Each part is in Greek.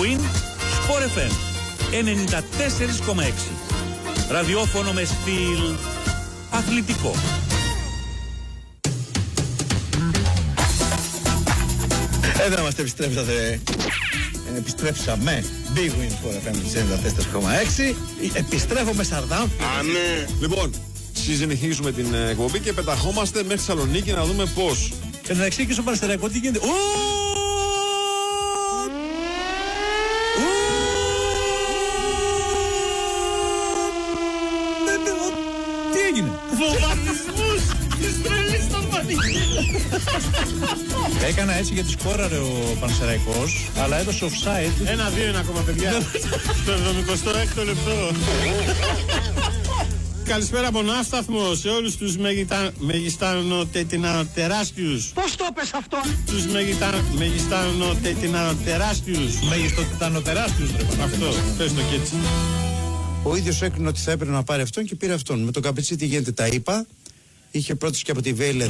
Win Sport FM 94,6. Ραδιόφωνο με στυλ αθλητικό. Εδώ είμαστε, επιστρέψαμε. Big Win Sport FM 94,6. Επιστρέφω με Σαρδάμ. Αμέ. Λοιπόν, συνεχίζουμε την εκπομπή και πεταχόμαστε μέχρι Θεσσαλονίκη να δούμε πώς. Και να εξήγησω στον Πανσεραϊκό τι γίνεται. Τι έγινε? Βομβαρδισμούς της τρελής των πανηγύρων. Έκανα έτσι γιατί σκόραρε ο Πανσεραϊκός, αλλά έδωσε offside. 1-2 είναι ακόμα, παιδιά. Στο 76ο λεπτό. Καλησπέρα από Ναύσταθμο σε όλους τους μεγιστανωτεράστιους. Πώς το πες αυτό? Τους μεγιστανωτεράστιους. Μεγιστοτιτανοτεράστιους, ρε. Αυτό, πες το και έτσι. Ο ίδιος έκρινε ότι θα έπρεπε να πάρει αυτόν και πήρε αυτόν. Με τον Καπετσί τι γίνεται, τα είπα. Είχε πρώτος και από τη Βέιλε,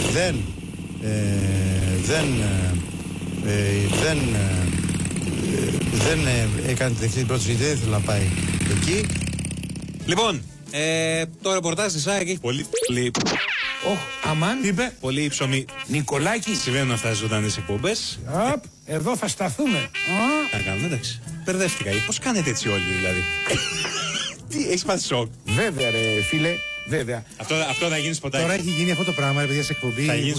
δεν έκανε τη δεχτή πρώτος γιατί δεν ήθελε να πάει εκεί. Λοιπόν, το ρεπορτάζ της ΑΕΚ έχει πολύ. Αμάν. Τι είπε? Πολύ ψωμί. Νικολάκη. Συμβαίνουν αυτά στις ζωντανές εκπομπές. Εδώ θα σταθούμε. Να κάνουμε, εντάξει. Μπερδεύτηκα. Πώς κάνετε έτσι όλοι δηλαδή? Τι, έχεις πάθει σοκ? Βέβαια ρε φίλε, βέβαια. Αυτό θα γίνει σποτάκι. Τώρα έχει γίνει αυτό το πράγμα, ρε παιδιά, σε εκπομπή.